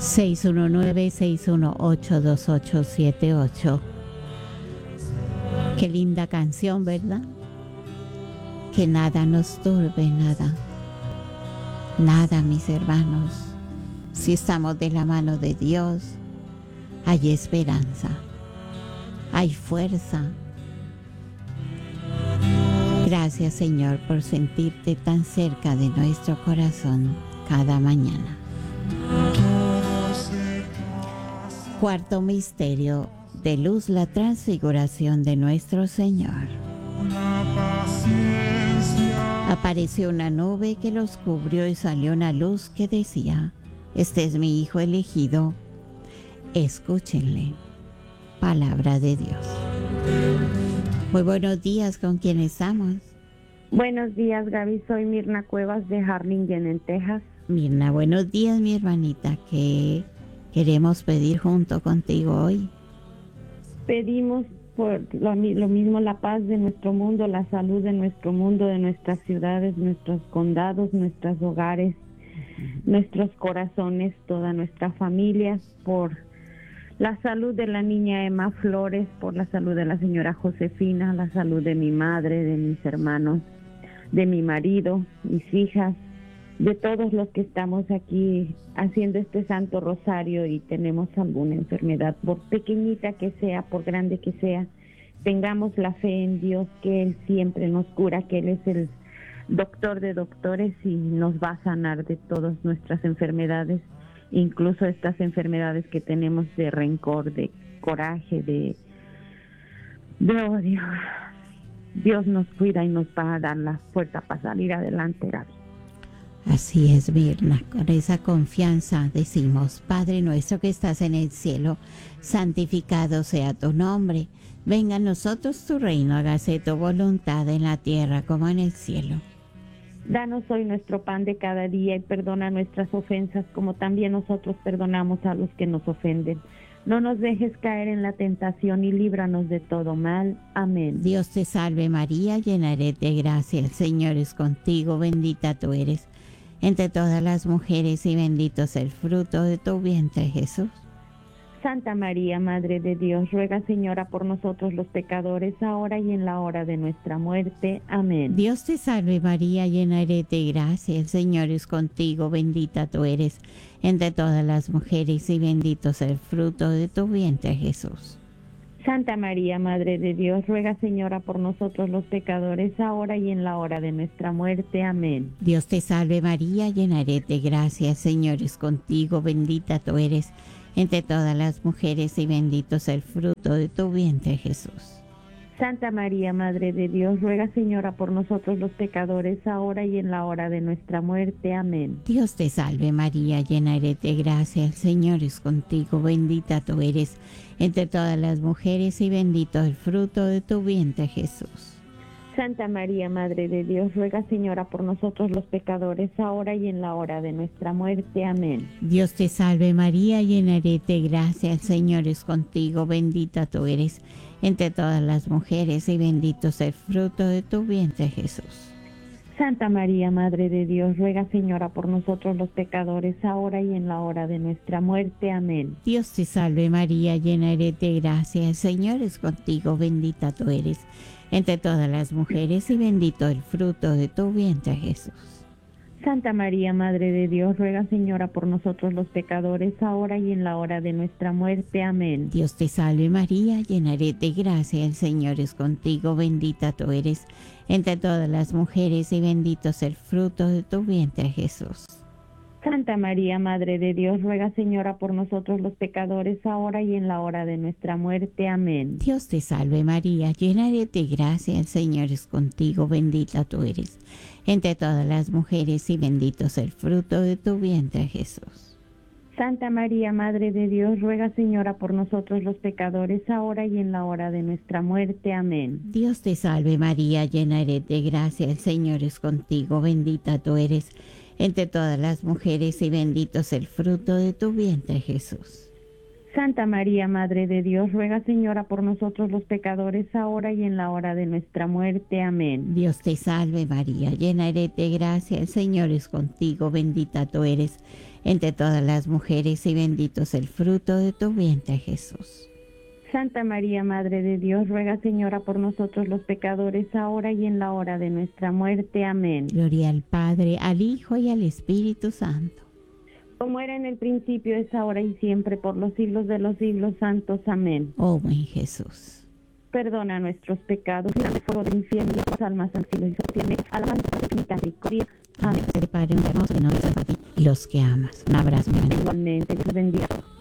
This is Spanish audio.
619-618-2878. Qué linda canción, ¿verdad? Que nada nos turbe, nada. Nada, mis hermanos. Si estamos de la mano de Dios, hay esperanza, hay fuerza. Gracias, Señor, por sentirte tan cerca de nuestro corazón cada mañana. Cuarto misterio de luz, la transfiguración de nuestro Señor. Apareció una nube que los cubrió y salió una luz que decía: este es mi Hijo elegido, escúchenle. Palabra de Dios. Muy buenos días, ¿con quién estamos? Buenos días, Gaby, soy Mirna Cuevas de Harlingen, en Texas. Mirna, buenos días, mi hermanita, ¿qué queremos pedir junto contigo hoy? Pedimos por lo mismo, la paz de nuestro mundo, la salud de nuestro mundo, de nuestras ciudades, nuestros condados, nuestros hogares, nuestros corazones, toda nuestra familia, por la salud de la niña Emma Flores, por la salud de la señora Josefina, la salud de mi madre, de mis hermanos, de mi marido, mis hijas, de todos los que estamos aquí haciendo este Santo Rosario y tenemos alguna enfermedad, por pequeñita que sea, por grande que sea, tengamos la fe en Dios, que Él siempre nos cura, que Él es el doctor de doctores y nos va a sanar de todas nuestras enfermedades, incluso estas enfermedades que tenemos de rencor, de coraje, de odio. Dios nos cuida y nos va a dar la fuerza para salir adelante, Gaby. Así es, Mirna, con esa confianza decimos: Padre nuestro que estás en el cielo, santificado sea tu nombre. Venga a nosotros tu reino, hágase tu voluntad en la tierra como en el cielo. Danos hoy nuestro pan de cada día y perdona nuestras ofensas como también nosotros perdonamos a los que nos ofenden. No nos dejes caer en la tentación y líbranos de todo mal. Amén. Dios te salve María, llena eres de gracia, el Señor es contigo, bendita tú eres entre todas las mujeres y bendito es el fruto de tu vientre, Jesús. Santa María, Madre de Dios, ruega, Señora, por nosotros los pecadores, ahora y en la hora de nuestra muerte. Amén. Dios te salve María, llena eres de gracia, el Señor es contigo, bendita tú eres entre todas las mujeres y bendito es el fruto de tu vientre, Jesús. Santa María, Madre de Dios, ruega, Señora, por nosotros los pecadores, ahora y en la hora de nuestra muerte. Amén. Dios te salve María, llena eres de gracia, el Señor es contigo, bendita tú eres entre todas las mujeres y bendito es el fruto de tu vientre, Jesús. Santa María, Madre de Dios, ruega, Señora, por nosotros los pecadores, ahora y en la hora de nuestra muerte. Amén. Dios te salve María, llena eres de gracia, el Señor es contigo, bendita tú eres entre todas las mujeres y bendito es el fruto de tu vientre, Jesús. Santa María, Madre de Dios, ruega, Señora, por nosotros los pecadores, ahora y en la hora de nuestra muerte. Amén. Dios te salve María, llena eres de gracia, el Señor es contigo, bendita tú eres entre todas las mujeres y bendito es el fruto de tu vientre, Jesús. Santa María, Madre de Dios, ruega, Señora, por nosotros los pecadores, ahora y en la hora de nuestra muerte. Amén. Dios te salve María, llena eres de gracia, el Señor es contigo, bendita tú eres entre todas las mujeres y bendito el fruto de tu vientre, Jesús. Santa María, Madre de Dios, ruega, Señora, por nosotros los pecadores, ahora y en la hora de nuestra muerte. Amén. Dios te salve María, llena eres de gracia, el Señor es contigo, bendita tú eres entre todas las mujeres y bendito es el fruto de tu vientre, Jesús. Santa María, Madre de Dios, ruega, Señora, por nosotros los pecadores, ahora y en la hora de nuestra muerte. Amén. Dios te salve María, llena eres de gracia, el Señor es contigo, bendita tú eres entre todas las mujeres y bendito es el fruto de tu vientre, Jesús. Santa María, Madre de Dios, ruega, Señora, por nosotros los pecadores, ahora y en la hora de nuestra muerte. Amén. Dios te salve María, llena eres de gracia, el Señor es contigo, bendita tú eres entre todas las mujeres y bendito es el fruto de tu vientre, Jesús. Santa María, Madre de Dios, ruega, Señora, por nosotros los pecadores, ahora y en la hora de nuestra muerte. Amén. Dios te salve María, llena eres de gracia, el Señor es contigo, bendita tú eres entre todas las mujeres y bendito es el fruto de tu vientre, Jesús. Santa María, Madre de Dios, ruega, Señora, por nosotros los pecadores, ahora y en la hora de nuestra muerte. Amén. Gloria al Padre, al Hijo y al Espíritu Santo. Como era en el principio, es ahora y siempre, por los siglos de los siglos santos. Amén. Oh buen Jesús, perdona nuestros pecados, líbranos del fuego del infierno y las almas al cielo y sostiene a la mano de infinita misericordia. Amén. Padre, un hermoso y no y los que amas. Un abrazo, mi hermano. Igualmente, Dios bendiga.